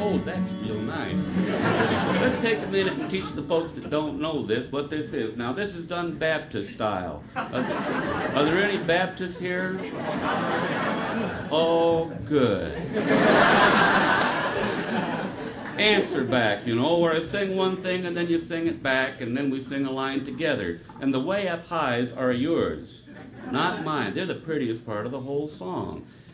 Oh, that's real nice. Let's take a minute and teach the folks that don't know this what this is. Now, this is done Baptist style. Are there any Baptists here? Oh, good. Answer back, you know, where I sing one thing and then you sing it back and then we sing a line together. And the way up highs are yours, not mine. They're the prettiest part of the whole song.